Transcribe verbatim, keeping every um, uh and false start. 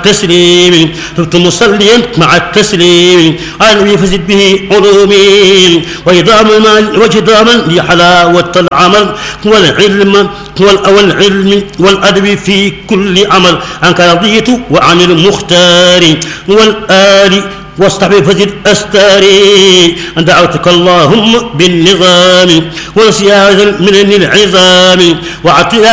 التسليم ثم مصليا مع التسليم على النبي فزد به علومي وإدام المال وجداما لحلاوة العمل والعلم والعلم والأدب في كل عمل عنك رضيت وعن المختار والآل واصطحب فزد أستاري دعوتك اللهم بالنظام وسياذ من العظام وعطيها